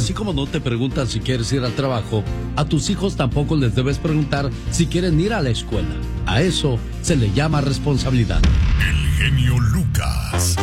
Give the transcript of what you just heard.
así como no te preguntan si quieres ir al trabajo, a tus hijos tampoco les debes preguntar si quieren ir a la escuela. A eso se le llama responsabilidad. El genio Lucas.